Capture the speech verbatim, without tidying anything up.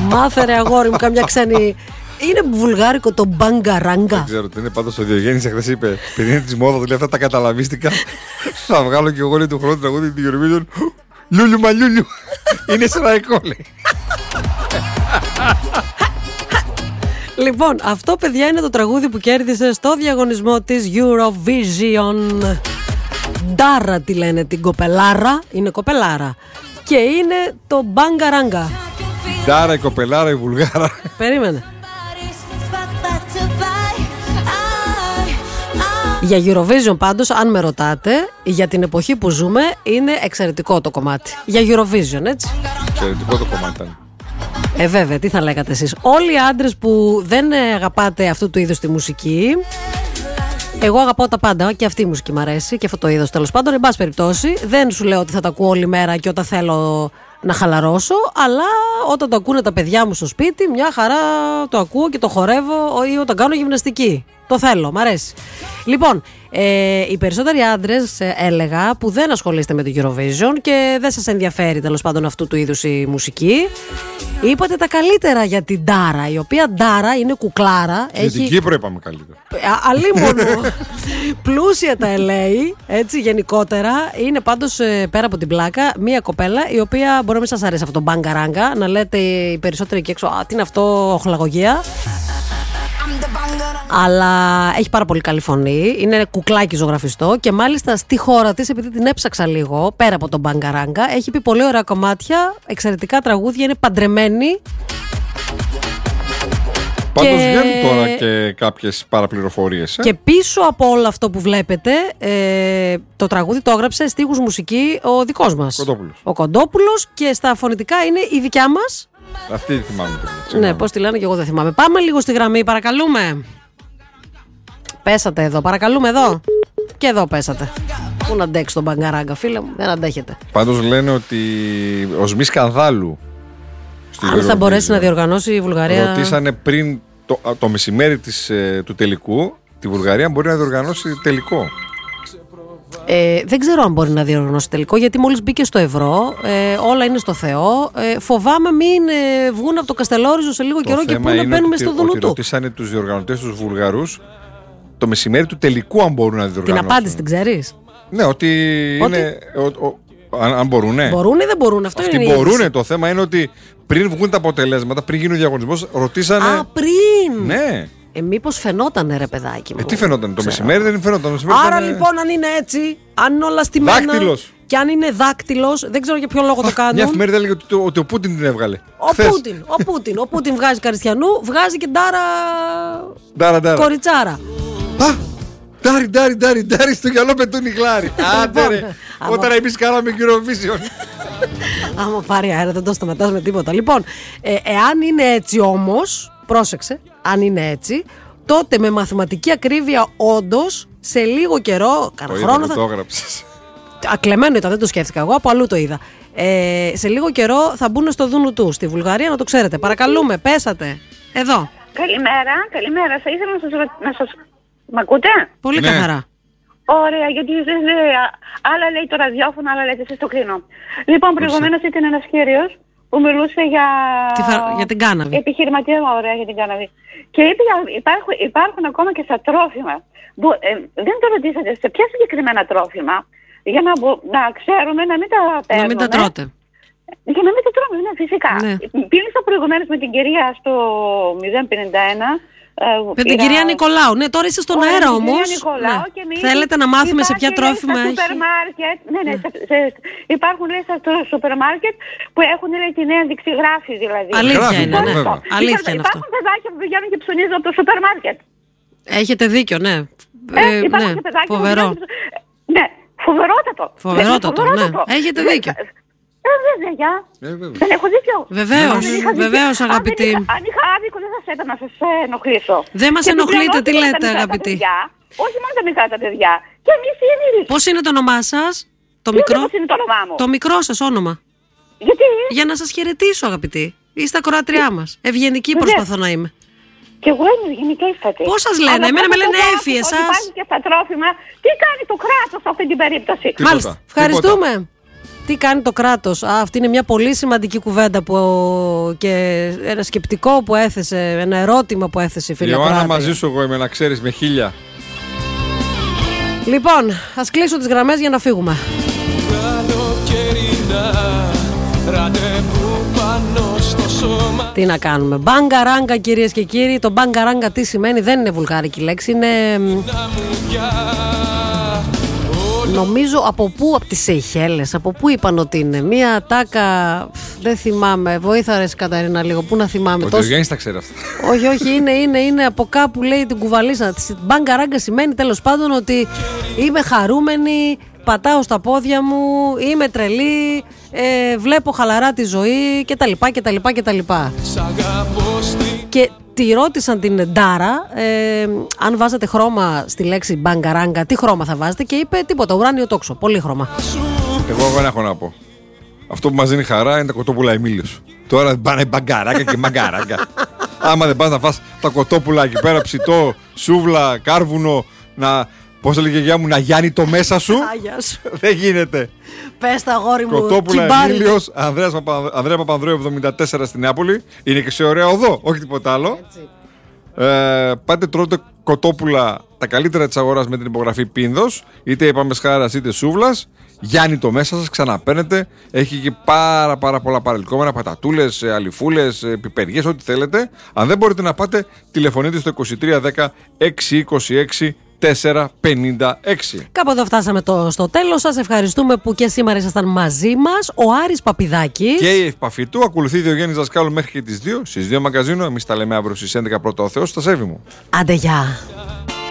Μάθε ρε αγόρι μου καμιά ξένη. Είναι βουλγάρικο το μπαγκαράγκα. Δεν ξέρω τι είναι, πάντως ο Διογέννης εχθές είπε: επειδή είναι της μόδας, λέει αυτά τα καταλαβίστηκα. Θα βγάλω και εγώ λέει του χρόνου τραγούδι την Eurovision. Λούλου μαλούλου. Είναι σραϊκό, λέει. Λοιπόν, αυτό παιδιά είναι το τραγούδι που κέρδισε στο διαγωνισμό της Eurovision. Ντάρα τη λένε την κοπελάρα. Είναι κοπελάρα. Και είναι το μπαγκαράγκα. Ντάρα η κοπελάρα η Βουλγάρα. Περίμενε. Για Eurovision πάντως, αν με ρωτάτε, για την εποχή που ζούμε, είναι εξαιρετικό το κομμάτι. Για Eurovision, έτσι. Εξαιρετικό το κομμάτι ήταν. Ε, βέβαια, τι θα λέγατε εσείς. Όλοι οι άντρες που δεν αγαπάτε αυτού του είδους τη μουσική, εγώ αγαπάω τα πάντα και αυτή η μουσική μου αρέσει και αυτό το είδος τέλος πάντων. Εν πάση περιπτώσει, δεν σου λέω ότι θα τα ακούω όλη μέρα και όταν θέλω να χαλαρώσω, αλλά όταν το ακούνε τα παιδιά μου στο σπίτι, μια χαρά το ακούω και το χορεύω ή όταν κάνω γυμναστική. Το θέλω, μ' αρέσει. Λοιπόν, ε, οι περισσότεροι άντρες ε, έλεγα που δεν ασχολείστε με το Eurovision και δεν σας ενδιαφέρει τέλος πάντων αυτού του είδους η μουσική, είπατε τα καλύτερα για την Ντάρα, η οποία Ντάρα είναι κουκλάρα. Για έχει... την Κύπρο είπαμε καλύτερα. Αλίμονο. Πλούσια τα ελέη, έτσι γενικότερα. Είναι πάντως ε, πέρα από την πλάκα μια κοπέλα η οποία μπορεί να μην σας αρέσει αυτό το μπαγκαράγκα, να λέτε οι περισσότεροι εκεί έξω, α, τι είναι αυτό, οχλαγωγία. Αλλά έχει πάρα πολύ καλή φωνή. Είναι κουκλάκι ζωγραφιστό και μάλιστα στη χώρα της, επειδή την έψαξα λίγο, πέρα από τον μπαγκαράγκα, έχει πει πολύ ωραία κομμάτια, εξαιρετικά τραγούδια, είναι παντρεμένη. Πάντως και... βγαίνουν τώρα και κάποιες παραπληροφορίες. Ε? Και πίσω από όλο αυτό που βλέπετε, ε, το τραγούδι το έγραψε στίχους μουσική ο δικός μας. Κοντόπουλος. Ο Κοντόπουλος και στα φωνητικά είναι η δικιά μας. Αυτή τη θυμάμαι. Ναι, πώς τη λένε και εγώ δεν θυμάμαι. Πάμε λίγο στη γραμμή, παρακαλούμε. Πέσατε εδώ, παρακαλούμε εδώ. Και εδώ πέσατε. Πού να αντέξει τον μπαγκαράγκα, φίλε μου, δεν αντέχετε. Πάντως λένε ότι οσμή σκανδάλου. Αν θα μπορέσει να διοργανώσει η Βουλγαρία. Ρωτήσανε πριν το, το μεσημέρι της, ε, του τελικού, τη Βουλγαρία μπορεί να διοργανώσει τελικό. Ε, δεν ξέρω αν μπορεί να διοργανώσει τελικό, γιατί μόλις μπήκε στο ευρώ, ε, όλα είναι στο Θεό. Ε, φοβάμαι μην ε, βγουν από το Καστελόριζο σε λίγο το καιρό και πού να μπαίνουμε στο δουνού του. Ρωτήσανε τους διοργανωτές τους Βουλγαρούς το μεσημέρι του τελικού αν μπορούν να διοργανώσουν. Την απάντηση την ξέρεις? Ναι, ότι, ότι... είναι. Ο, ο, αν, αν μπορούνε. Μπορούν ή δεν μπορούν, αυτό Αυτοί είναι. Μπορούνε. Το θέμα είναι ότι πριν βγουν τα αποτελέσματα, πριν γίνει ο διαγωνισμός, ρωτήσανε. Α, πριν! Ναι. Ε, μήπως φαινότανε ρε παιδάκι μου. Ε, τι φαινόταν, το μεσημέρι δεν φαινόταν. Άρα ήταν... λοιπόν, αν είναι έτσι, αν είναι όλα στημένα. Δάκτυλος. Και αν είναι δάκτυλος, δεν ξέρω για ποιο λόγο το κάνουν. Μια εφημερίδα έλεγε ότι, ότι ο Πούτιν την έβγαλε. Ο Πούτιν, ο Πούτιν. Ο Πούτιν βγάζει Καριστιανού, βγάζει και Ντάρα. Ντάρα, ντάρα. Κοριτσάρα. Α! Ντάρι, ντάρι, ντάρι, ντάρι, στο γυαλό πετούν οι γλάρι. Άντε ρε, όταν εμείς κάναμε Eurovision. Άμα πάρει αέρα δεν το σταματάς με τίποτα. Λοιπόν, ε, εάν είναι έτσι όμως, πρόσεξε, αν είναι έτσι, τότε με μαθηματική ακρίβεια όντως σε λίγο καιρό, Το χρόνο είδα, θα... το έγραψες. Ακλεμμένο ήταν, δεν το σκέφτηκα εγώ, από αλλού το είδα. Ε, σε λίγο καιρό θα μπουν στο δούνου του, στη Βουλγαρία, να το ξέρετε. Παρακαλούμε, πέσατε. Εδώ. Καλημέρα, καλημέρα. Θα ήθελα να σας... Να σας... Μ' ακούτε? Πολύ ναι. καθαρά. Ωραία, γιατί εσείς λέει, άλλα λέει το ραδιόφωνο, άλλα λέτε εσείς το κρίνο. Λοιπόν, προηγουμένως ήταν ένας κύριος που μιλούσε για... Τι θα... Για την κάναβη. Επιχειρηματία, ωραία, για την κάναβη. Και είπε, υπάρχουν, υπάρχουν ακόμα και στα τρόφιμα. Που, ε, δεν το ρωτήσατε σε ποια συγκεκριμένα τρόφιμα, για να, να ξέρουμε να μην τα παίρνουμε. Να μην τα τρώτε. Για να μην τα τρώμε, ναι, φυσικά. Ναι. Μίλησα προηγουμένως με την κυρία στο μηδέν πενήντα ένα. Με την κυρία Νικολάου. Ναι, τώρα είσαι στον αέρα όμως. Ναι. Θέλετε να μάθουμε σε ποια τρόφιμα έχει. Σούπερ μάρκετ. Ναι, ναι. Σε, σε, υπάρχουν λέει στα σούπερ μάρκετ που έχουν λέει την ένδειξη γράφει δηλαδή. Αλήθεια είναι, ναι. Αλήθεια είναι αυτό. Υπάρχουν παιδάκια που πηγαίνουν και ψωνίζουν από το σούπερ μάρκετ. Έχετε δίκιο, ναι. Ε, ε, υπάρχουν ναι. παιδάκια Φοβερό. Που ναι, φοβερότατο. Φοβερότατο, ναι. Έχετε δίκιο. Ε, βέβαια, για. Ε, βέβαια. Δεν έχω δίκιο. Βεβαίως, βεβαίως αγαπητή. Αν, αν είχα άδικο δεν θα σε έπαιρνα να σας ενοχλήσω. Δεν μας ενοχλείτε, τι λέτε αγαπητή. Παιδιά, όχι μόνο τα μικρά τα παιδιά. Και εμείς οι ενήλικες. Πώς είναι το όνομά σας? Το Τι μικρό. Πώς είναι το όνομά μου? Το μικρό σας όνομα. Γιατί? Για να σας χαιρετήσω αγαπητή. Είστε ακροατριά μας. Ευγενική προσπαθώ να είμαι. Και εγώ είμαι ευγενική ήρθατε. Πώς σας λένε? Εμένα με λένε Έφη, εσάς. Υπάρχει και στα τρόφιμα. Τι κάνει το κράτος σε αυτή την περίπτωση? Μάλιστα. Ευχαριστούμε. Τι κάνει το κράτος? Α, αυτή είναι μια πολύ σημαντική κουβέντα που, και ένα σκεπτικό που έθεσε, ένα ερώτημα που έθεσε η φίλη Ιωάννα, Κράτη. μαζί σου εγώ είμαι, να ξέρεις, με χίλια. Λοιπόν, ας κλείσω τις γραμμές για να φύγουμε. Τι να κάνουμε? Μπαγκαράγκα, κυρίες και κύριοι. Το μπαγκαράγκα τι σημαίνει? Δεν είναι βουλγάρικη λέξη. Είναι... Νομίζω από πού? Από τις Σεϊχέλες. Από πού είπαν ότι είναι? Μία τάκα. Δεν θυμάμαι. Βοήθα ρε Καταρίνα λίγο. Πού να θυμάμαι? Ο Τόσο... Γιάννης τα ξέρει αυτά. Όχι, όχι. Είναι, είναι, είναι από κάπου, λέει, την κουβαλίσα. Μπαγκαράγκα σημαίνει τέλος πάντων ότι είμαι χαρούμενη, πατάω στα πόδια μου, είμαι τρελή, ε, βλέπω χαλαρά τη ζωή κτλ. κτλ, κτλ. Και τη ρώτησαν την Ντάρα ε, αν βάζετε χρώμα στη λέξη μπαγκαράγκα, τι χρώμα θα βάζετε, και είπε τίποτα, ουράνιο τόξο, πολύ χρώμα. Εγώ δεν έχω να πω. Αυτό που μας δίνει χαρά είναι τα κοτόπουλα Εμίλιος. Τώρα πάνε μπαγκαράγκα και μαγκαράγκα. Άμα δεν πας να φας τα κοτόπουλα εκεί πέρα, ψητό, σούβλα, κάρβουνο, να... Πώς έλεγε η γιαγιά μου, να γιάνει το μέσα σου. Άγια σου. Δεν γίνεται. Πες τα, αγόρι μου. Κοτόπουλα Κυμπάρι. Εμίλιος, Ανδρέας Παπα... Ανδρέα Παπανδρέου εβδομήντα τέσσερα στην Νεάπολη. Είναι και σε ωραία οδό, όχι τίποτα άλλο. Ε, πάτε τρώτε κοτόπουλα τα καλύτερα της αγοράς με την υπογραφή Πίνδος. Είτε είπαμε σχάρας είτε σούβλας. Γιάννη το μέσα σας, ξαναπαίνετε. Έχει και πάρα πάρα πολλά παρελκόμενα, πατατούλες, αληφούλες, πιπεριές, ό,τι θέλετε. Αν δεν μπορείτε να πάτε, τηλεφωνείτε στο είκοσι τρία δέκα έξι είκοσι έξι τέσσερα πενήντα έξι. Κάπου εδώ φτάσαμε το, στο τέλος. Σας ευχαριστούμε που και σήμερα ήσασταν μαζί μας. Ο Άρης Παπιδάκης Και η ευπαφή του. Ακολουθεί ο Γιάννης Δασκάλου μέχρι και τις δύο. Στις δύο μαγκαζίνο. Εμείς τα λέμε αύριο στις έντεκα, πρώτα ο Θεός, στα σέβη μου. Άντε γεια.